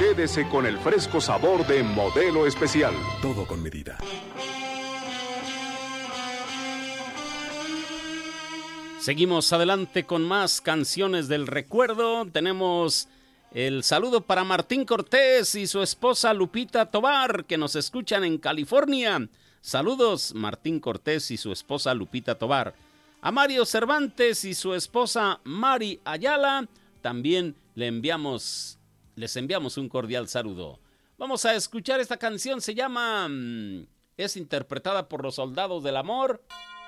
quédese con el fresco sabor de Modelo Especial. Todo con medida. Seguimos adelante con más canciones del recuerdo. Tenemos el saludo para Martín Cortés y su esposa Lupita Tovar, que nos escuchan en California. Saludos, Martín Cortés y su esposa Lupita Tovar. A Mario Cervantes y su esposa Mari Ayala, también les enviamos un cordial saludo. Vamos a escuchar esta canción, se llama... es interpretada por los Soldados del Amor.